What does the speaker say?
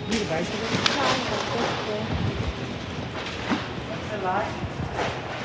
Hier, buiten. Ja, dat is What's the line?